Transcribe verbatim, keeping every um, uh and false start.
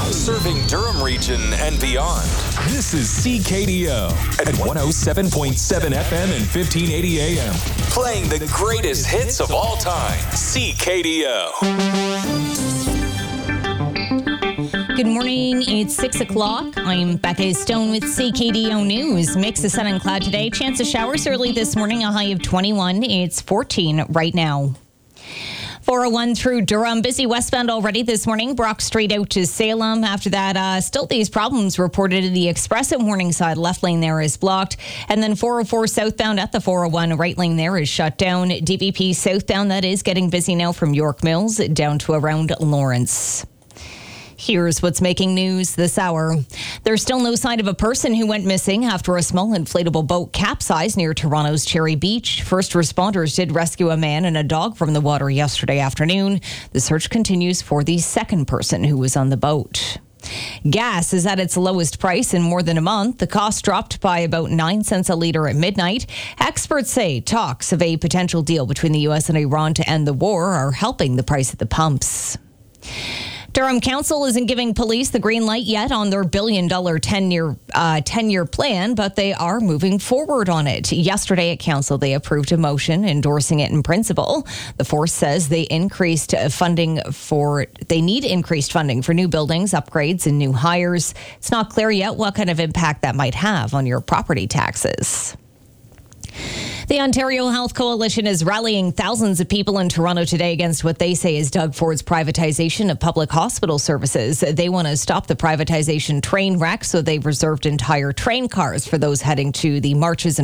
serving Durham region and beyond. This is C K D O at one oh seven point seven F M and fifteen eighty A M. Playing the greatest hits of all time. C K D O. Good morning. It's six o'clock. I'm Becca Stone with C K D O News. Mix of sun and cloud today. Chance of showers early this morning. A high of twenty-one. It's fourteen right now. four oh one through Durham. Busy westbound already this morning. Brock Street out to Salem. After that, uh, still these problems reported in the express at Morningside. Left lane there is blocked. And then four oh four southbound at the four oh one. Right lane there is shut down. D V P southbound, that is getting busy now from York Mills down to around Lawrence. Here's what's making news this hour. There's still no sign of a person who went missing after a small inflatable boat capsized near Toronto's Cherry Beach. First responders did rescue a man and a dog from the water yesterday afternoon. The search continues for the second person who was on the boat. Gas is at its lowest price in more than a month. The cost dropped by about nine cents a litre at midnight. Experts say talks of a potential deal between the U S and Iran to end the war are helping the price at the pumps. Durham Council isn't giving police the green light yet on their billion dollar ten-year uh, ten-year plan, but they are moving forward on it. Yesterday at Council, they approved a motion endorsing it in principle. The force says they increased funding for they need increased funding for new buildings, upgrades, and new hires. It's not clear yet what kind of impact that might have on your property taxes. The Ontario Health Coalition is rallying thousands of people in Toronto today against what they say is Doug Ford's privatization of public hospital services. They want to stop the privatization train wreck, so they've reserved entire train cars for those heading to the marches and